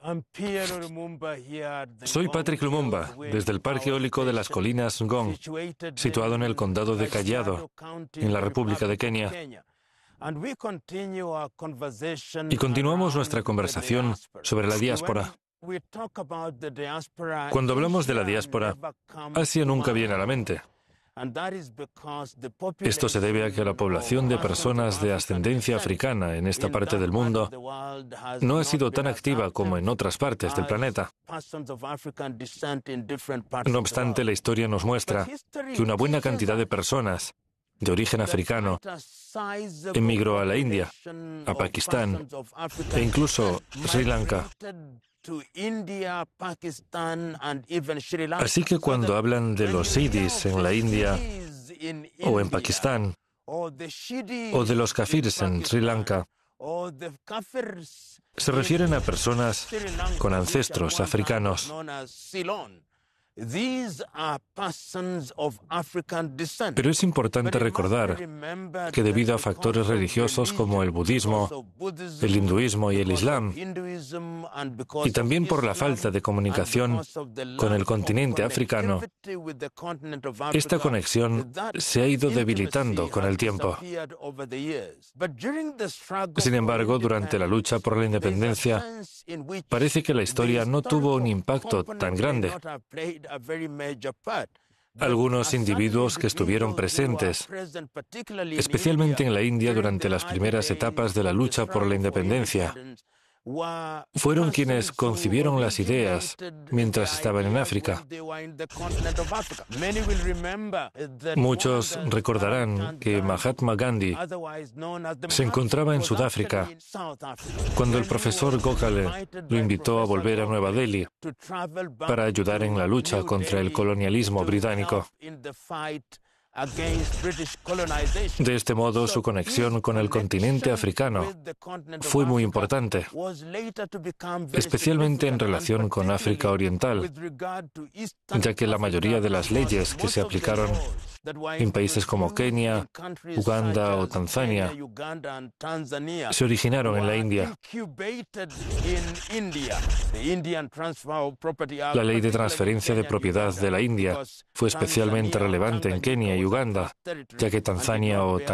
Soy Patrick Lumumba, desde el Parque Eólico de las Colinas Ngong, situado en el condado de Kajiado, en la República de Kenia. Y continuamos nuestra conversación sobre la diáspora. Cuando hablamos de la diáspora, Asia nunca viene a la mente. Esto se debe a que la población de personas de ascendencia africana en esta parte del mundo no ha sido tan activa como en otras partes del planeta. No obstante, la historia nos muestra que una buena cantidad de personas de origen africano emigró a la India, a Pakistán e incluso Sri Lanka. Así que cuando hablan de los Siddhis en la India o en Pakistán, o de los Kafirs en Sri Lanka, se refieren a personas con ancestros africanos. Pero es importante recordar que debido a factores religiosos como el budismo, el hinduismo y el islam, y también por la falta de comunicación con el continente africano, esta conexión se ha ido debilitando con el tiempo. Sin embargo, durante la lucha por la independencia, parece que la historia no tuvo un impacto tan grande. Algunos individuos que estuvieron presentes, especialmente en la India durante las primeras etapas de la lucha por la independencia, fueron quienes concibieron las ideas mientras estaban en África. Muchos recordarán que Mahatma Gandhi se encontraba en Sudáfrica cuando el profesor Gokhale lo invitó a volver a Nueva Delhi para ayudar en la lucha contra el colonialismo británico. De este modo, su conexión con el continente africano fue muy importante, especialmente en relación con África Oriental, ya que la mayoría de las leyes que se aplicaron en países como Kenia, Uganda o Tanzania se originaron en la India. La ley de transferencia de propiedad de la India fue especialmente relevante en Kenia y Uganda, ya que Tanzania o